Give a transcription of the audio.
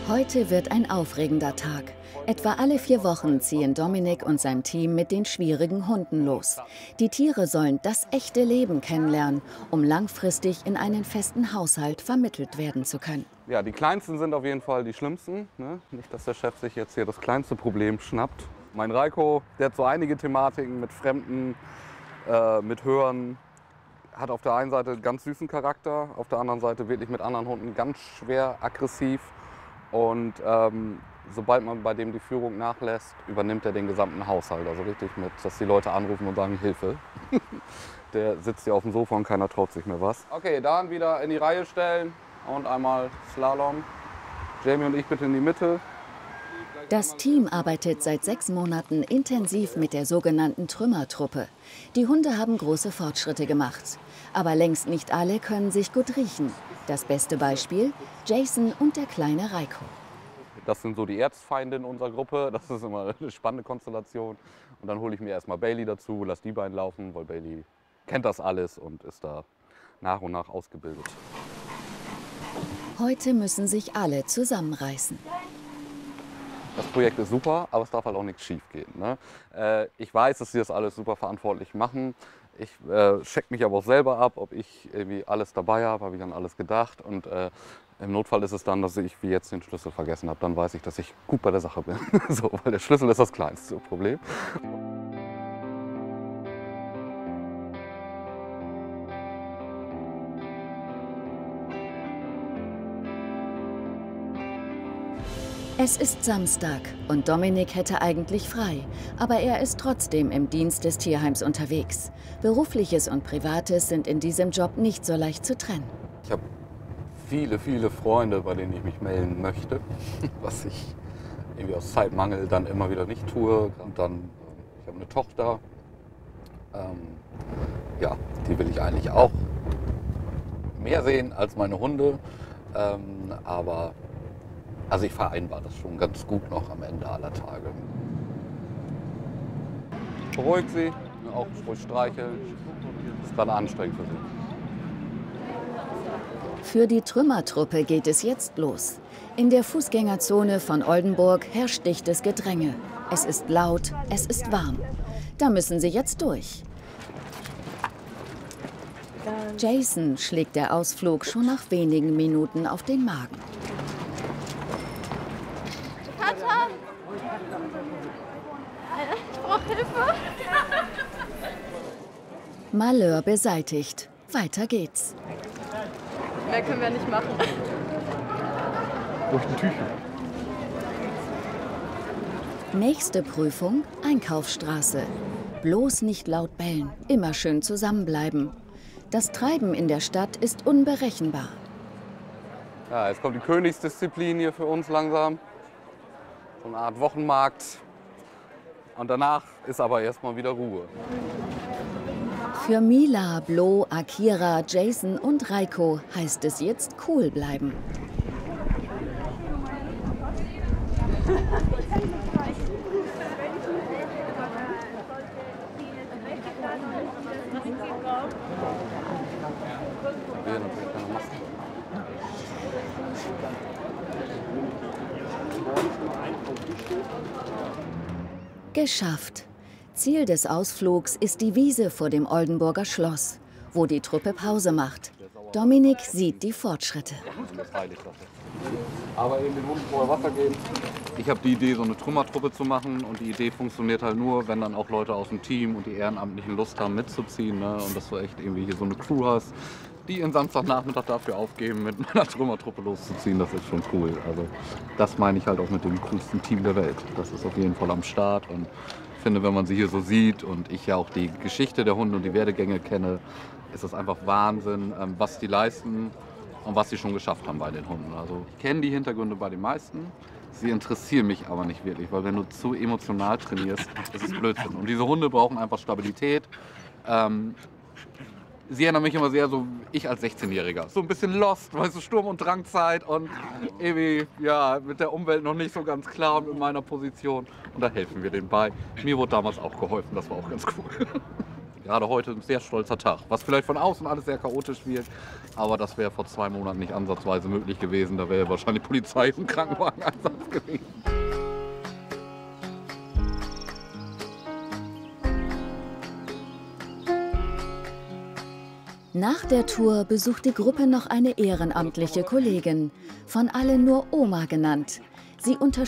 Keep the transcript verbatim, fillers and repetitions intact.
Heute wird ein aufregender Tag. Etwa alle vier Wochen ziehen Dominik und sein Team mit den schwierigen Hunden los. Die Tiere sollen das echte Leben kennenlernen, um langfristig in einen festen Haushalt vermittelt werden zu können. Ja, die Kleinsten sind auf jeden Fall die Schlimmsten. Ne? Nicht, dass der Chef sich jetzt hier das kleinste Problem schnappt. Mein Raiko, der hat so einige Thematiken mit Fremden, äh, mit Hören. Hat auf der einen Seite einen ganz süßen Charakter, auf der anderen Seite wirklich mit anderen Hunden ganz schwer aggressiv. Und ähm, sobald man bei dem die Führung nachlässt, übernimmt er den gesamten Haushalt. Also richtig mit, dass die Leute anrufen und sagen, Hilfe. Der sitzt hier auf dem Sofa und keiner traut sich mehr was. Okay, dann wieder in die Reihe stellen und einmal Slalom. Jamie und ich bitte in die Mitte. Das Team arbeitet seit sechs Monaten intensiv mit der sogenannten Trümmertruppe. Die Hunde haben große Fortschritte gemacht. Aber längst nicht alle können sich gut riechen. Das beste Beispiel: Jason und der kleine Raiko. Das sind so die Erzfeinde in unserer Gruppe. Das ist immer eine spannende Konstellation. Und dann hole ich mir erstmal Bailey dazu, lasse die beiden laufen, weil Bailey kennt das alles und ist da nach und nach ausgebildet. Heute müssen sich alle zusammenreißen. Das Projekt ist super, aber es darf halt auch nichts schief gehen. Ne? Äh, ich weiß, dass sie das alles super verantwortlich machen. Ich äh, check mich aber auch selber ab, ob ich irgendwie alles dabei habe, habe ich an alles gedacht. Und äh, im Notfall ist es dann, dass ich wie jetzt den Schlüssel vergessen habe. Dann weiß ich, dass ich gut bei der Sache bin. So, weil der Schlüssel ist das kleinste Problem. Es ist Samstag und Dominik hätte eigentlich frei, aber er ist trotzdem im Dienst des Tierheims unterwegs. Berufliches und Privates sind in diesem Job nicht so leicht zu trennen. Ich habe viele, viele Freunde, bei denen ich mich melden möchte, was ich irgendwie aus Zeitmangel dann immer wieder nicht tue. Und dann, ich habe eine Tochter, ähm, ja, die will ich eigentlich auch mehr sehen als meine Hunde, ähm, aber also ich vereinbare das schon ganz gut noch am Ende aller Tage. Beruhigt sie, auch ruhig streicheln. Das ist gerade anstrengend für sie. Für die Trümmertruppe geht es jetzt los. In der Fußgängerzone von Oldenburg herrscht dichtes Gedränge. Es ist laut, es ist warm. Da müssen sie jetzt durch. Jason schlägt der Ausflug schon nach wenigen Minuten auf den Magen. Ich brauche Hilfe. Malheur beseitigt. Weiter geht's. Mehr können wir nicht machen. Durch ein Tüchchen. Nächste Prüfung: Einkaufsstraße. Bloß nicht laut bellen, immer schön zusammenbleiben. Das Treiben in der Stadt ist unberechenbar. Ja, jetzt kommt die Königsdisziplin hier für uns langsam. So eine Art Wochenmarkt. Und danach ist aber erstmal wieder Ruhe. Für Mila, Blo, Akira, Jason und Raiko heißt es jetzt cool bleiben. Geschafft. Ziel des Ausflugs ist die Wiese vor dem Oldenburger Schloss, wo die Truppe Pause macht. Dominik sieht die Fortschritte. Aber eben den Hunden vorher Wasser geben. Ich habe die Idee, so eine Trümmertruppe zu machen. Und die Idee funktioniert halt nur, wenn dann auch Leute aus dem Team und die Ehrenamtlichen Lust haben mitzuziehen. Ne? Und dass du echt irgendwie hier so eine Crew hast, die ihren Samstagnachmittag dafür aufgeben, mit meiner Trümmertruppe loszuziehen. Das ist schon cool. Also das meine ich halt auch mit dem coolsten Team der Welt. Das ist auf jeden Fall am Start. Und ich finde, wenn man sie hier so sieht und ich ja auch die Geschichte der Hunde und die Werdegänge kenne, ist das einfach Wahnsinn, was die leisten und was sie schon geschafft haben bei den Hunden. Also ich kenne die Hintergründe bei den meisten. Sie interessieren mich aber nicht wirklich, weil wenn du zu emotional trainierst, das ist Blödsinn. Und diese Hunde brauchen einfach Stabilität. Ähm, Sie erinnern mich immer sehr so, ich als sechzehnjähriger. So ein bisschen lost, weißt du, Sturm- und Drangzeit und irgendwie, ja, mit der Umwelt noch nicht so ganz klar mit meiner Position. Und da helfen wir denen bei. Mir wurde damals auch geholfen, das war auch ganz cool. gerade heute ein sehr stolzer Tag. Was vielleicht von außen alles sehr chaotisch wirkt, aber das wäre vor zwei Monaten nicht ansatzweise möglich gewesen. Da wäre wahrscheinlich Polizei und Krankenwageneinsatz gewesen. Nach der Tour besucht die Gruppe noch eine ehrenamtliche Kollegin, von allen nur Oma genannt. Sie unterstützt